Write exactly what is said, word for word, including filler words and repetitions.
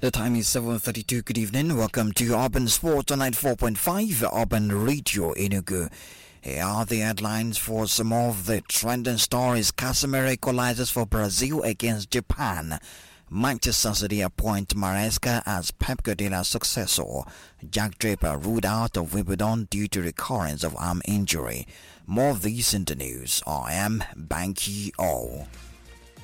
The time is seven thirty-two. Good evening. Welcome to Urban Sport on ninety-four point five Urban Radio Enugu. Here are the headlines for some of the trending stories. Casemiro equalizes for Brazil against Japan. Manchester City appoint Maresca as Pep Guardiola's successor. Jack Draper ruled out of Wimbledon due to recurrence of arm injury. More of these in the news. I am Banky O.